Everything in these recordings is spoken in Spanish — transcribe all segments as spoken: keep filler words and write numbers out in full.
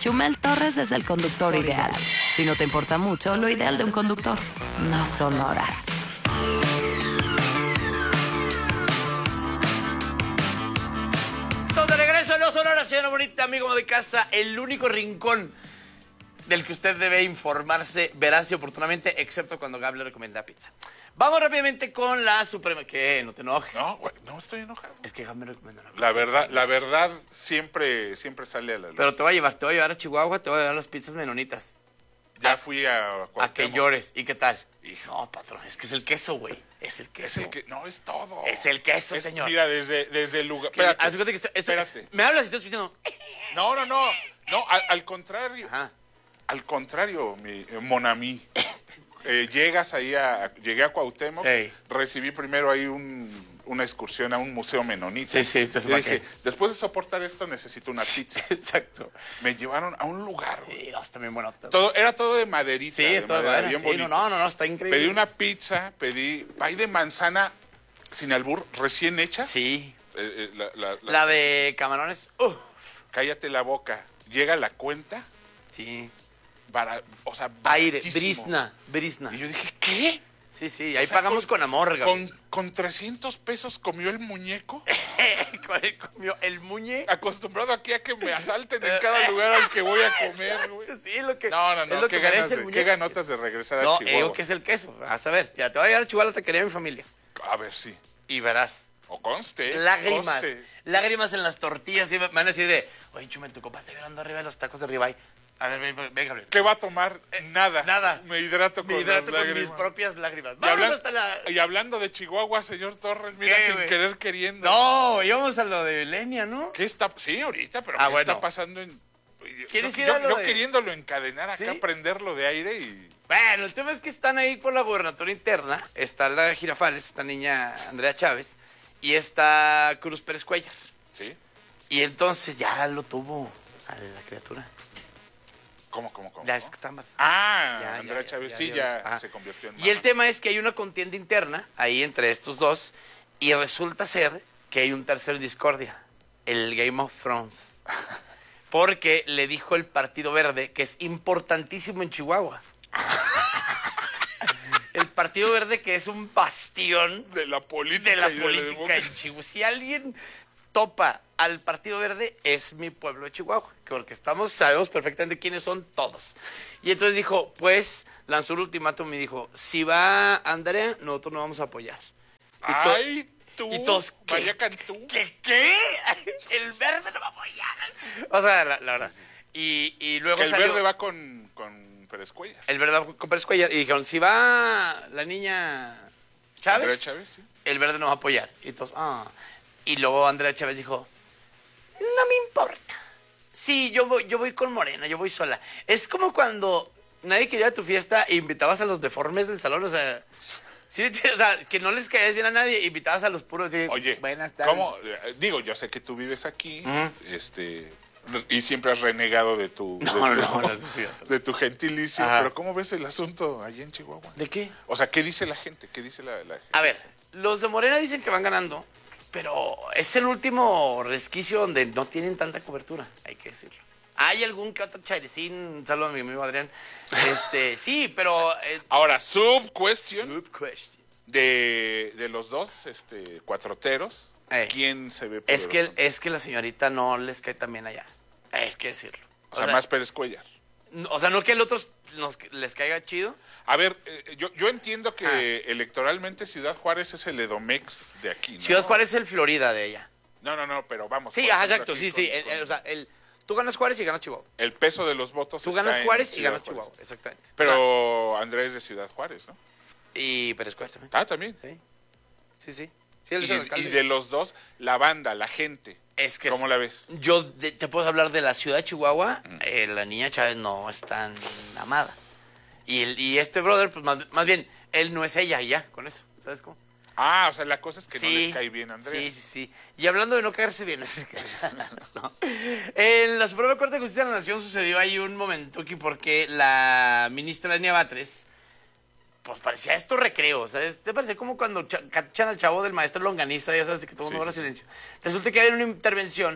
Chumel Torres es el conductor ideal. Si no te importa mucho, lo ideal de un conductor no son horas. De regreso, no son horas, señora bonita, amigo de casa, el único rincón del que usted debe informarse veraz y oportunamente, excepto cuando Gab le recomienda pizza. Vamos rápidamente con la suprema... ¿Qué? No te enojes. No, güey, no estoy enojado. Es que Gab me recomienda una pizza. La verdad, la verdad siempre, siempre sale a la luz. Pero te voy a llevar, te voy a llevar a Chihuahua, te voy a llevar las pizzas menonitas. Ya a, fui a Cuauhtémoc. A que llores. ¿Y qué tal? Hijo. No, patrón, es que es el queso, güey. Es el queso. Es el que, no, es todo. Es el queso, Es- señor. Mira, desde, desde el lugar... Es que, Espérate, haz de cuenta que esto- esto- espérate. Me hablas y estás escuchando. No, no, no. No, al, al contrario. Ajá. Al contrario, mi eh, Monami. Eh, llegas ahí a... a- Llegué a Cuauhtémoc. Ey. Recibí primero ahí un, una excursión a un museo menonita. Sí, sí, te Y saqué. dije, después de soportar esto necesito una pizza. Exacto. Me llevaron a un lugar, güey. Sí, no, está bien bueno. Todo, era todo de maderita. Sí, de es todo madera, bueno. bien Sí, bonito. no, no, no, está increíble. Pedí una pizza, pedí pay de manzana sin albur, recién hecha. Sí. Eh, eh, la, la- la- La de camarones. Uf. Cállate la boca. Llega la cuenta, Sí. bara- o sea, Aire, baratísimo. brisna, brisna. Y yo dije, ¿qué? Sí, sí, ahí O sea, pagamos con, amor, Gabriel. Con, con trescientos pesos comió el muñeco. Con el, comió el muñe. Acostumbrado aquí a que me asalten en cada lugar al que voy a comer, güey. Sí, lo que, No, no, es no. lo Qué, que ganas merece el de- muñeco. qué ganotas de regresar a No, Chihuahua. digo que es el queso. Vas a ver, ya te voy a llevar a Chihuahua a la taquería de mi familia. A ver, sí. Y verás. O conste. Lágrimas. conste. Lágrimas en las tortillas. Y me van a decir de, oye, Chumel, tu compa está llorando arriba de los tacos de ribeye. A ver, ven, ven, ven, Gabriel. ¿Qué va a tomar? Nada. Eh, Nada. Me hidrato con Me hidrato las con mis lágrimas. propias lágrimas. Y, Vamos hablan- hasta la... y hablando de Chihuahua, señor Torres, mira, ¿Qué, sin güey? querer queriendo. No, íbamos a lo de Lenia, ¿no? ¿Qué está? Sí, ahorita, pero Ah, ¿qué bueno. está pasando en...? ¿Quieres yo, ir a yo- lo yo de- queriéndolo encadenar acá, ¿Sí? prenderlo de aire y... Bueno, el tema es que están ahí por la gobernatura interna. Está la Girafales, esta niña Andrea Chávez, y está Cruz Pérez Cuellar. ¿Sí? Y entonces ya lo tuvo a la criatura. ¿Cómo, cómo, cómo? Ya es que está embarazada. Ah, Ya, Andrea ya, Chávez ya, sí ya, ya, ajá. se convirtió en Y el mamá. tema es que hay una contienda interna ahí entre estos dos y resulta ser que hay un tercer discordia, el Game of Thrones. Porque le dijo el Partido Verde que es importantísimo en Chihuahua. El Partido Verde que es un bastión De la política. de la y política democracia. en Chihuahua. Si alguien topa al Partido Verde, es mi pueblo de Chihuahua, porque estamos, sabemos perfectamente quiénes son todos. Y entonces dijo, pues, lanzó un ultimátum y dijo, si va Andrea, nosotros no vamos a apoyar. Y to- Ay, tú, y todos, ¿qué? vaya cantú. ¿Qué? ¿Qué? El Verde no va a apoyar. O sea, la, la verdad. Y, y luego Que el salió- verde va con, con Pérez Cuellar. El Verde va con Pérez Cuellar y dijeron, si va la niña Chávez, Andrea Chávez, sí. el Verde no va a apoyar. Y todos, ah. Y luego Andrea Chávez dijo, no me importa. Sí, yo voy, yo voy con Morena, yo voy sola. Es como cuando nadie quería ir a tu fiesta e invitabas a los deformes del salón, o sea, sí, o sea, que no les caías bien a nadie, invitabas a los puros y Oye, buenas tardes. ¿cómo? Eh, Digo, yo sé que tú vives aquí, Ujú. este, y siempre has renegado de tu, de No, tu, no, no, no, eso es cierto. de tu gentilicio, Ajá. pero ¿cómo ves el asunto allí en Chihuahua? ¿De qué? O sea, ¿qué dice la gente? ¿Qué dice la, la gente? A ver, los de Morena dicen que van ganando, pero es el último resquicio donde no tienen tanta cobertura, hay que decirlo. Hay algún que otro chairecín, un saludo a mi amigo Adrián. Este, sí, pero... eh, Ahora, sub-question sub question. de, de los dos este, cuatroteros, Eh, ¿quién se ve Es que, poderoso? es que la señorita no les cae tan bien allá, hay que decirlo. O sea, más Pérez Cuellar. no- o sea, no que el otro nos- les caiga chido. A ver, eh, yo, yo entiendo que Ah. electoralmente Ciudad Juárez es el Edomex de aquí, ¿no? Ciudad Juárez es el Florida de ella. No, no, no, pero vamos. Sí, por ajá, ejemplo, exacto, aquí sí, con- sí. el- con- el- o sea, el, tú ganas Juárez y ganas Chihuahua. el peso de los votos Tú está ganas en Juárez y Ciudad ganas Juárez. Chihuahua, exactamente. O sea, Pero Andrés de Ciudad Juárez, ¿no? y Pérez Cuellar también. Ah, también. Sí, sí, sí. Sí, él Y, es el y alcalde. de los dos, la banda, la gente. Es que ¿Cómo es- la ves? Yo de- te puedo hablar de la ciudad de Chihuahua. eh, la niña Chávez no es tan amada. Y, el, y este brother, pues más, más bien, él no es ella y ya, con eso. ¿Sabes cómo? Ah, o sea, la cosa es que no les cae bien a Andrea. Sí, sí, sí. Y hablando de no caerse bien, no sé qué. No. En la Suprema Corte de Justicia de la Nación sucedió ahí un momento aquí porque la ministra Lenia Batres, pues parecía esto recreo, ¿sabes? ¿Te parece como cuando cha- cachan al chavo del maestro Longaniza, ya sabes que todo el Sí, mundo guarda sí, sí. silencio? Resulta que hay una intervención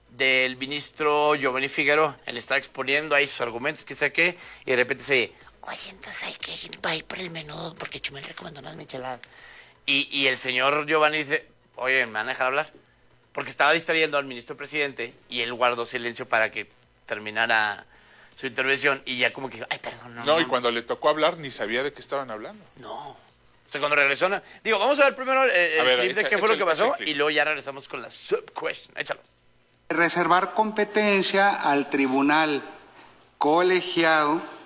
del ministro Giovanni Figueroa. Él estaba exponiendo ahí sus argumentos, qué sé qué, y de repente se oye, oye, entonces hay que ir, va a ir por el menudo porque Chumel recomendó unas micheladas. Y, y el señor Giovanni dice, oye, ¿me van a dejar hablar? Porque estaba distrayendo al ministro presidente y él guardó silencio para que terminara su intervención y ya como que, ay, perdón, no. No, no y cuando le tocó hablar ni sabía de qué estaban hablando. No. O sea, cuando regresó, no- digo, vamos a ver primero el, el A ver, clip de echa- qué fue lo échale- que pasó echa el clip. y luego ya regresamos con la sub-question. Échalo. Reservar competencia al tribunal colegiado